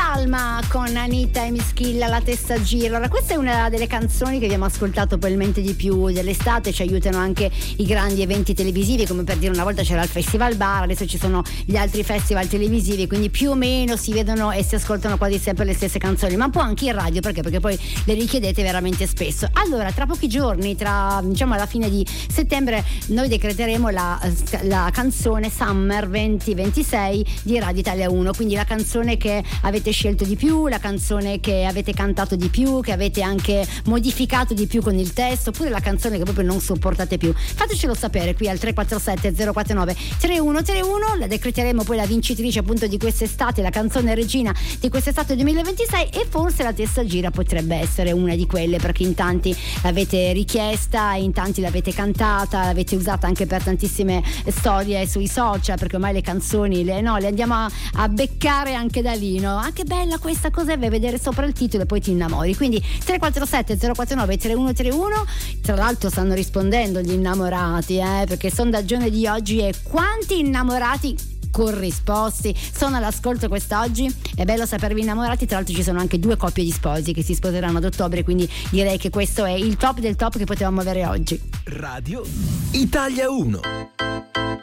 Salma con Anita e Mischilla, La testa gira. Allora, questa è una delle canzoni che abbiamo ascoltato probabilmente di più dell'estate. Ci aiutano anche i grandi eventi televisivi, come per dire, una volta c'era il Festival Bar, adesso ci sono gli altri festival televisivi, quindi più o meno si vedono e si ascoltano quasi sempre le stesse canzoni, ma un po' anche in radio, perché poi le richiedete veramente spesso. Allora, tra pochi giorni, diciamo alla fine di settembre, noi decreteremo la canzone Summer 2026 di Radio Italia 1, quindi la canzone che avete scelto di più, la canzone che avete cantato di più, che avete anche modificato di più con il testo, oppure la canzone che proprio non sopportate più. Fatecelo sapere qui al 347 049 3131. La decreteremo poi la vincitrice appunto di quest'estate, la canzone regina di quest'estate 2026, e forse La testa gira potrebbe essere una di quelle, perché in tanti l'avete richiesta, in tanti l'avete cantata, l'avete usata anche per tantissime storie sui social, perché ormai le canzoni le andiamo a beccare anche da lì, no? Anche bella questa, cos'è? Vai a vedere sopra il titolo e poi ti innamori. Quindi 347 049 3131. Tra l'altro stanno rispondendo gli innamorati, perché il sondaggione di oggi è: quanti innamorati corrisposti sono all'ascolto quest'oggi? È bello sapervi innamorati. Tra l'altro ci sono anche 2 coppie di sposi che si sposeranno ad ottobre, quindi direi che questo è il top del top che potevamo avere oggi. Radio Italia 1.